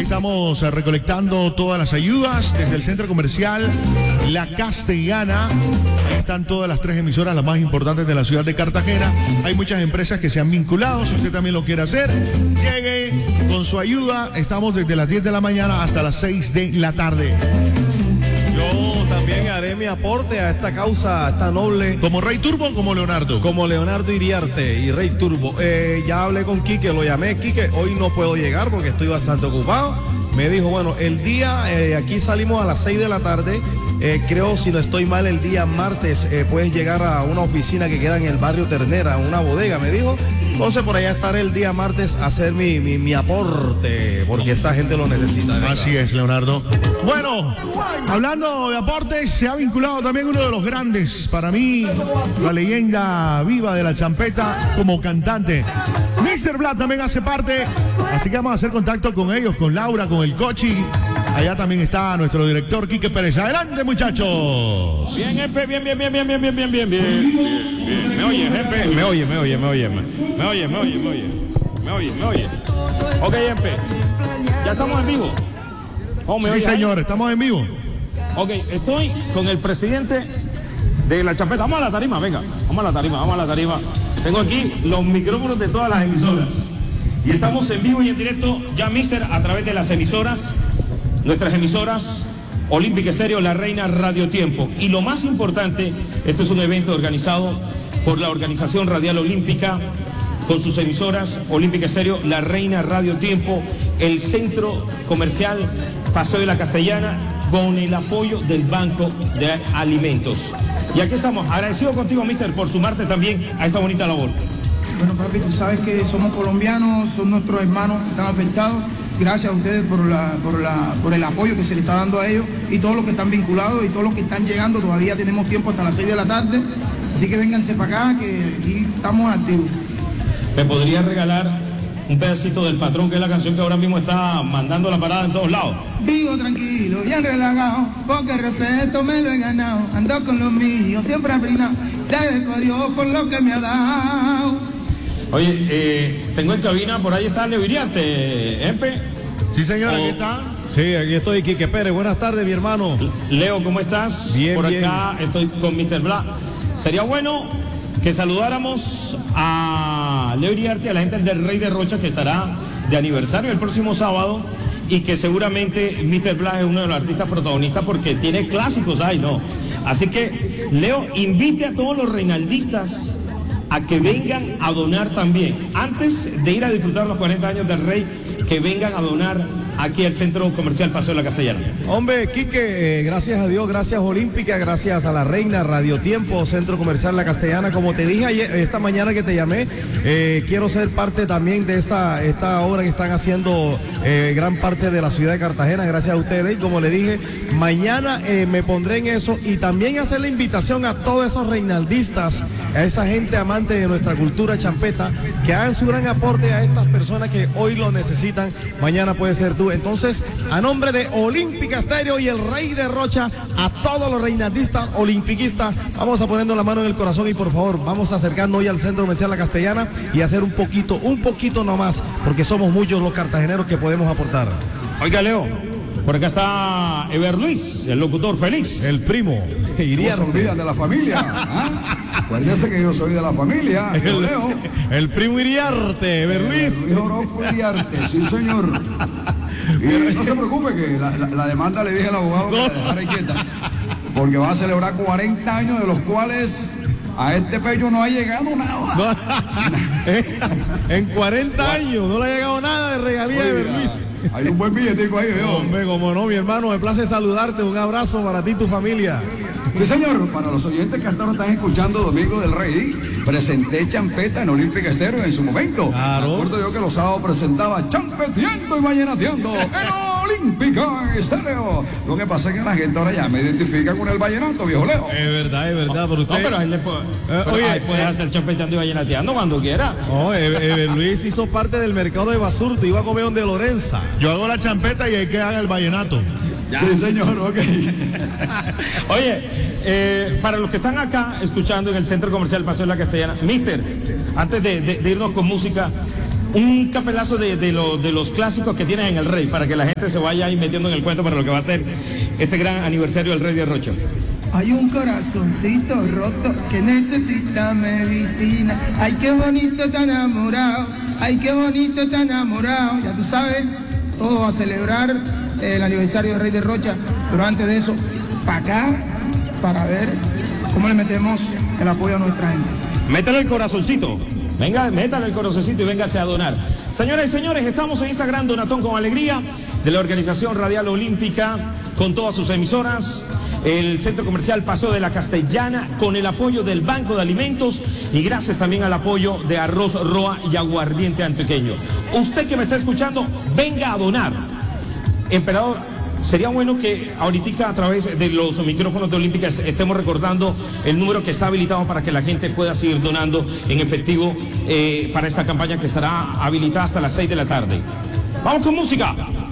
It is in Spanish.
Estamos recolectando todas las ayudas desde el centro comercial La Castellana. Ahí están todas las 3 emisoras, las más importantes de la ciudad de Cartagena. Hay muchas empresas que se han vinculado. Si usted también lo quiere hacer, llegue con su ayuda. Estamos desde las 10 de la mañana hasta las 6 de la tarde. Yo también haré mi aporte a esta causa, a esta noble. ¿Como Rey Turbo o como Leonardo? Como Leonardo Iriarte y Rey Turbo. Ya hablé con Quique, lo llamé. Quique, hoy no puedo llegar porque estoy bastante ocupado. Me dijo, bueno, el día, aquí salimos a las 6 de la tarde. Creo, si no estoy mal, el día martes puedes llegar a una oficina que queda en el barrio Ternera, una bodega, me dijo. Entonces por allá estaré el día martes a hacer mi aporte, porque esta gente lo necesita. Así es, Leonardo. Bueno, hablando de aportes, se ha vinculado también uno de los grandes, para mí, la leyenda viva de la champeta como cantante. Mr. Black también hace parte, así que vamos a hacer contacto con ellos, con Laura, con el Cochi. Allá también está nuestro director Quique Pérez. Adelante, muchachos. Bien, jefe, bien. Me oye, jefe. Me oye. Ok, jefe. Ya estamos en vivo. Sí, señor, estamos en vivo. Ok, estoy con el presidente de la champeta. Vamos a la tarima, venga. Vamos a la tarima. Tengo aquí los micrófonos de todas las emisoras. Y estamos en vivo y en directo, ya, mister, a través de las emisoras. Nuestras emisoras, Olímpica Estéreo, La Reina, Radio Tiempo. Y lo más importante, este es un evento organizado por la Organización Radial Olímpica, con sus emisoras, Olímpica Estéreo, La Reina, Radio Tiempo, el Centro Comercial Paseo de la Castellana, con el apoyo del Banco de Alimentos. Y aquí estamos, agradecido contigo, mister, por sumarte también a esta bonita labor. Bueno, papi, tú sabes que somos colombianos, son nuestros hermanos que están afectados. Gracias a ustedes por el apoyo que se le está dando a ellos y todos los que están vinculados y todos los que están llegando. Todavía tenemos tiempo hasta las 6 de la tarde, así que vénganse para acá, que aquí estamos activos. ¿Me podría regalar un pedacito del Patrón, que es la canción que ahora mismo está mandando la parada en todos lados? Vivo tranquilo, bien relajado, porque el respeto me lo he ganado. Ando con los míos, siempre brindado, le agradezco a Dios por lo que me ha dado. Oye, tengo en cabina, por ahí está Leo Iriarte, Empe. Sí, señor, aquí está. Sí, aquí estoy, Quique Pérez. Buenas tardes, mi hermano. Leo, ¿cómo estás? Bien, por bien. acá estoy con Mr. Black. Sería bueno que saludáramos a Leo Iriarte, a la gente del Rey de Rocha, que estará de aniversario el próximo sábado, y que seguramente Mr. Black es uno de los artistas protagonistas porque tiene clásicos ahí, ¿no? Así que, Leo, invite a todos los reinaldistas a que vengan a donar también. Antes de ir a disfrutar los 40 años del Rey, que vengan a donar aquí al Centro Comercial Paseo de la Castellana. Hombre, Quique, gracias a Dios, gracias Olímpica, gracias a La Reina, Radio Tiempo, Centro Comercial La Castellana. Como te dije ayer, esta mañana que te llamé, quiero ser parte también de esta obra que están haciendo gran parte de la ciudad de Cartagena, gracias a ustedes. Y como le dije, mañana me pondré en eso y también hacer la invitación a todos esos reinaldistas, a esa gente amante de nuestra cultura champeta, que hagan su gran aporte a estas personas que hoy lo necesitan. Mañana puede ser tú. Entonces, a nombre de Olímpica Estéreo y el Rey de Rocha, a todos los reinaldistas, olimpiquistas, vamos a ponernos la mano en el corazón y por favor, vamos a acercarnos hoy al Centro Comercial La Castellana y hacer un poquito nomás, porque somos muchos los cartageneros que podemos aportar. Oiga, Leo, por acá está Ever Luis, el locutor feliz. El primo. No se olvidan de la familia. Acuérdense que yo soy de la familia. Yo Leo. El primo Iriarte, Ever Luis. Luis Orozco Iriarte, sí señor. Y no se preocupe que la demanda le dije al abogado que la dejara quieta, porque va a celebrar 40 años, de los cuales a este pello no ha llegado nada. En 40 años no le ha llegado nada de regalía de Ever Luis. Hay un buen billetico ahí, veo. Hombre, como no, mi hermano, me place saludarte. Un abrazo para ti y tu familia. Sí, señor. Para los oyentes que hasta ahora están escuchando Domingo del Rey, presenté champeta en Olímpica Estéreo en su momento. Claro. Recuerdo yo que los sábados presentaba champeteando y vallenateando en Olímpica Estéreo. Lo que pasa es que la gente ahora ya me identifica con el vallenato, viejo Leo. Es verdad, pero usted... No, pero ahí, ahí puedes hacer champeteando y vallenateando cuando quiera. No, Ever Luis hizo parte del mercado de Basurto, iba a comer donde Lorenza. Yo hago la champeta y hay que haga el vallenato. Ya. Sí, señor, ok. Oye, para los que están acá escuchando en el Centro Comercial Paseo de la Castellana, mister, antes de irnos con música, un capelazo de los clásicos que tienen en el Rey, para que la gente se vaya ahí metiendo en el cuento para lo que va a ser este gran aniversario del Rey de Rocha. Hay un corazoncito roto que necesita medicina. Ay, qué bonito está enamorado. Ay, qué bonito está enamorado. Ya tú sabes, todo a celebrar el aniversario del Rey de Rocha. Pero antes de eso, para acá, para ver cómo le metemos el apoyo a nuestra gente. Métale el corazoncito. Venga, métale el corazoncito y véngase a donar. Señoras y señores, estamos en esta gran Donatón con Alegría de la Organización Radial Olímpica con todas sus emisoras. El Centro Comercial Paseo de la Castellana con el apoyo del Banco de Alimentos y gracias también al apoyo de Arroz Roa y Aguardiente Antioqueño. Usted que me está escuchando, venga a donar. Emperador, sería bueno que ahorita a través de los micrófonos de Olímpica estemos recordando el número que está habilitado para que la gente pueda seguir donando en efectivo para esta campaña que estará habilitada hasta las 6 de la tarde. Vamos con música.